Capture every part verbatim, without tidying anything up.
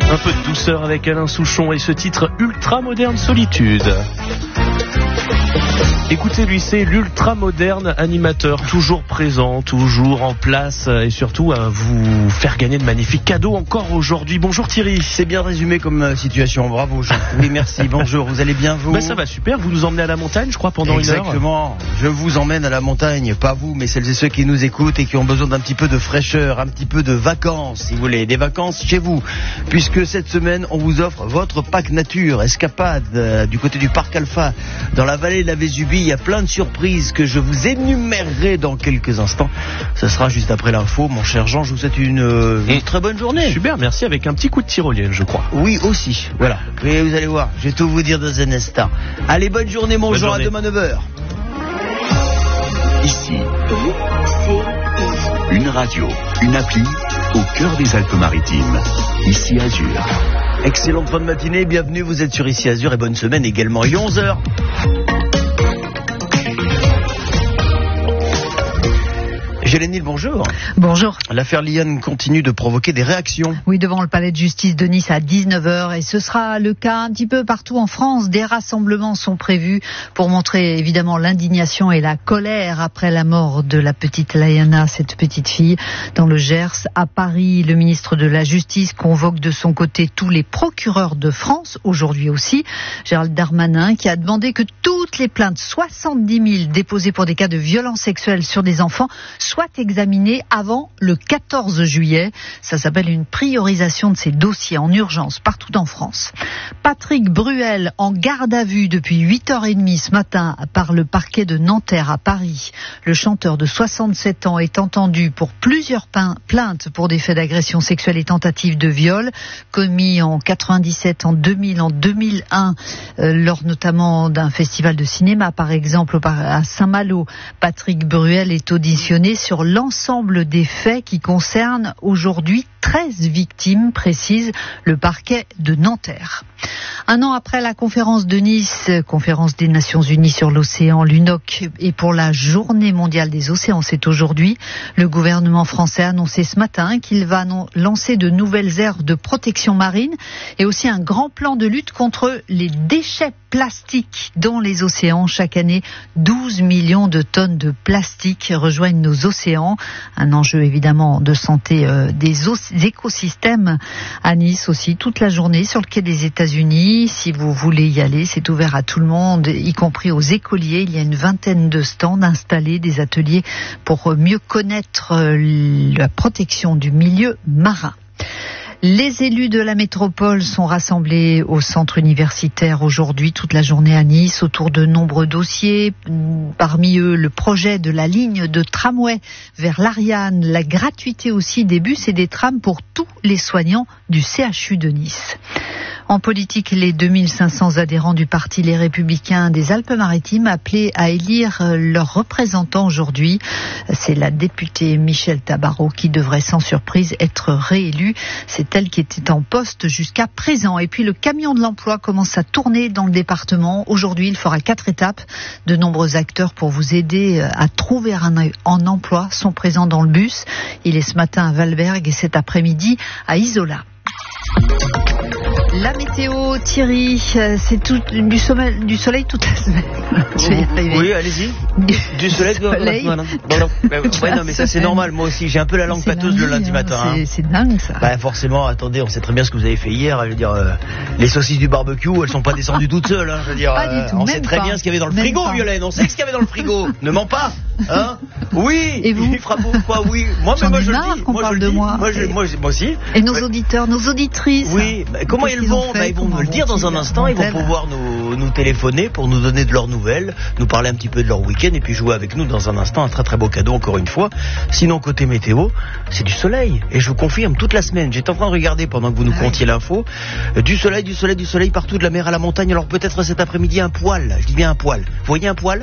Un peu de douceur avec Alain Souchon et ce titre Ultra Moderne Solitude. Écoutez-lui, c'est l'ultra moderne animateur, toujours présent, toujours en place et surtout à vous faire gagner de magnifiques cadeaux encore aujourd'hui. Bonjour Thierry. C'est bien résumé comme situation, bravo Jean. Oui, merci, bonjour, vous allez bien vous? Bah ça va super, vous nous emmenez à la montagne je crois pendant Exactement. une heure. Exactement, je vous emmène à la montagne, pas vous mais celles et ceux qui nous écoutent et qui ont besoin d'un petit peu de fraîcheur, un petit peu de vacances si vous voulez, des vacances chez vous. Puisque cette semaine on vous offre votre pack nature, escapade euh, du côté du parc Alpha, dans la vallée de la Vésubie. Il y a plein de surprises que je vous énumérerai dans quelques instants. Ce sera juste après l'info. Mon cher Jean, je vous souhaite une, euh, une très bonne journée. Super, merci, avec un petit coup de tyrolienne, je crois. Oui, aussi. Voilà. Et vous allez voir, je vais tout vous dire dans un instant. Allez, bonne journée, mon Jean, à demain neuf heures. Ici, une radio, une appli au cœur des Alpes-Maritimes. Ici Azur. Excellente fin de matinée, bienvenue, vous êtes sur Ici Azur et bonne semaine également. Il est onze heures. Gélénile, bonjour. Bonjour. L'affaire Lyon continue de provoquer des réactions. Oui, devant le palais de justice de Nice à dix-neuf heures, et ce sera le cas un petit peu partout en France. Des rassemblements sont prévus pour montrer évidemment l'indignation et la colère après la mort de la petite Layana, cette petite fille, dans le Gers. À Paris, le ministre de la Justice convoque de son côté tous les procureurs de France, aujourd'hui aussi. Gérald Darmanin, qui a demandé que toutes les plaintes, soixante-dix mille déposées pour des cas de violences sexuelles sur des enfants, soient examiné avant le quatorze juillet. Ça s'appelle une priorisation de ces dossiers en urgence partout en France. Patrick Bruel en garde à vue depuis huit heures trente ce matin par le parquet de Nanterre à Paris. Le chanteur de soixante-sept ans est entendu pour plusieurs plaintes pour des faits d'agression sexuelle et tentative de viol commis en quatre-vingt-dix-sept, en deux mille, en deux mille un, euh, lors notamment d'un festival de cinéma par exemple à Saint-Malo. Patrick Bruel est auditionné sur l'ensemble des faits qui concernent aujourd'hui treize victimes, précise le parquet de Nanterre. Un an après la conférence de Nice, conférence des Nations Unies sur l'océan, l'U N O C, et pour la journée mondiale des océans, c'est aujourd'hui, le gouvernement français a annoncé ce matin qu'il va lancer de nouvelles aires de protection marine et aussi un grand plan de lutte contre les déchets plastiques dans les océans. Chaque année, douze millions de tonnes de plastique rejoignent nos océans. Un enjeu évidemment de santé euh, des, o- des écosystèmes. À Nice aussi, toute la journée sur le quai des États-Unis. Si vous voulez y aller, c'est ouvert à tout le monde, y compris aux écoliers. Il y a une vingtaine de stands installés, des ateliers pour mieux connaître euh, la protection du milieu marin. Les élus de la métropole sont rassemblés au centre universitaire aujourd'hui, toute la journée à Nice, autour de nombreux dossiers. Parmi eux, le projet de la ligne de tramway vers l'Ariane, la gratuité aussi des bus et des trams pour tous les soignants du C H U de Nice. En politique, les deux mille cinq cents adhérents du parti Les Républicains des Alpes-Maritimes appelés à élire leurs représentants aujourd'hui. C'est la députée Michèle Tabarot qui devrait sans surprise être réélue. C'est elle qui était en poste jusqu'à présent. Et puis le camion de l'emploi commence à tourner dans le département. Aujourd'hui, il fera quatre étapes. De nombreux acteurs pour vous aider à trouver un, un emploi sont présents dans le bus. Il est ce matin à Valberg et cet après-midi à Isola. La météo, Thierry, c'est tout, du, soleil, du soleil toute la semaine. Je vais y arriver. Oui, allez-y. Du, du soleil. soleil. Non, non, non, non. Ouais, non, mais ça c'est normal. Moi aussi, j'ai un peu la langue pâteuse le lundi matin. C'est, hein. c'est dingue ça. Bah forcément, attendez, on sait très bien ce que vous avez fait hier. Je veux dire, euh, les saucisses du barbecue, elles sont pas descendues toutes seules. Hein, je veux dire, Pas du tout, on même sait très pas. bien ce qu'il y avait dans le Même frigo, pas. Violaine. On sait ce qu'il y avait dans le frigo. Ne mens pas. Hein? Oui. Et vous? Il fera beau quoi? Oui. Moi, mais J'en moi ai je marre le dis. qu'on Moi je parle le de dis. moi. Moi, je, moi, je- moi aussi. Et nos Ouais. auditeurs, nos auditrices. Oui, bah, comment Qu'est-ce ils qu'ils ont vont fait? bah, Ils vont Comment me le dire dans un vont-ils? instant. Ils vont Vont-elles pouvoir nous, nous téléphoner pour nous donner de leurs nouvelles, nous parler un petit peu de leur week-end et puis jouer avec nous dans un instant. Un très très beau cadeau encore une fois. Sinon côté météo, c'est du soleil. Et je vous confirme, toute la semaine, j'étais en train de regarder pendant que vous nous Ah contiez l'info. Euh, Du soleil, du soleil, du soleil partout, de la mer à la montagne. Alors peut-être cet après-midi un poil. Je dis bien un poil. Vous voyez un poil?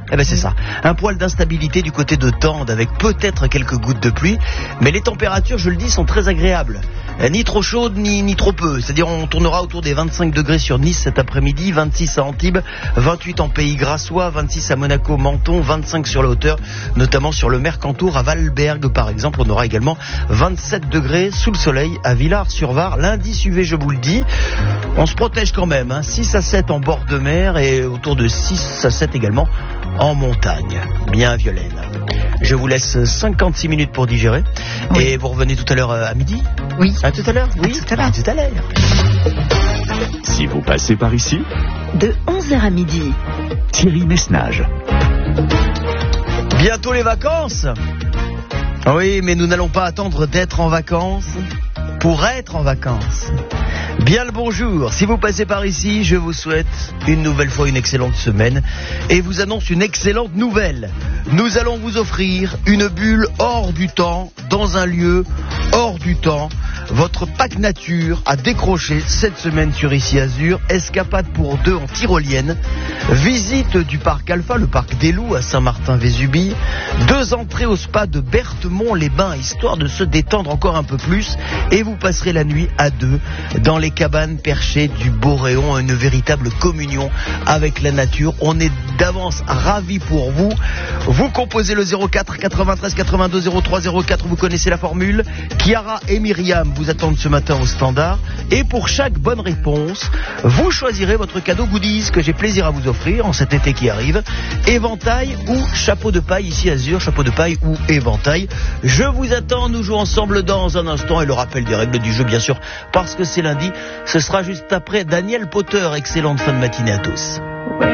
Eh ben c'est ça. Un poil d'instabilité du côté de Tende avec peut-être quelques gouttes de pluie. Mais les températures, je le dis, sont très agréables. Ni trop chaudes, ni, ni trop peu. C'est-à-dire on tournera autour des vingt-cinq degrés sur Nice cet après-midi, vingt-six à Antibes, vingt-huit en Pays Grassois, vingt-six à Monaco, Menton, vingt-cinq sur la hauteur, notamment sur le Mercantour à Valberg par exemple. On aura également vingt-sept degrés sous le soleil à Villars-sur-Var. L'indice U V, je vous le dis, on se protège quand même. Hein. six à sept en bord de mer et autour de six à sept également en montagne. Bien à Violaine. Je vous laisse cinquante-six minutes pour digérer. Oui. Et vous revenez tout à l'heure à midi ? Oui. À tout à l'heure ? Oui. À tout à l'heure. À tout à l'heure. Si vous passez par ici, de onze heures à midi, Thierry Messnage. Bientôt les vacances ? Oui, mais nous n'allons pas attendre d'être en vacances pour être en vacances. Bien le bonjour. Si vous passez par ici, je vous souhaite une nouvelle fois une excellente semaine et vous annonce une excellente nouvelle. Nous allons vous offrir une bulle hors du temps, dans un lieu hors du temps. Votre pack nature a décroché cette semaine sur Ici Azur. Escapade pour deux en tyrolienne. Visite du parc Alpha, le parc des Loups à Saint-Martin-Vésubie. Deux entrées au spa de Berthemont-les-Bains, histoire de se détendre encore un peu plus. Et vous passerez la nuit à deux dans les cabanes perchées du Boréon. Une véritable communion avec la nature. On est d'avance ravis pour vous. Vous composez le zéro quatre quatre-vingt-treize quatre-vingt-deux zéro trois zéro quatre. Vous connaissez la formule. Chiara et Myriam vous attendent ce matin au standard. Et pour chaque bonne réponse, vous choisirez votre cadeau goodies que j'ai plaisir à vous offrir en cet été qui arrive. Éventail ou chapeau de paille Ici Azur, chapeau de paille ou éventail. Je vous attends, nous jouons ensemble dans un instant. Et le rappel des règles du jeu, bien sûr, parce que c'est lundi. Ce sera juste après Daniel Potter. Excellente fin de matinée à tous.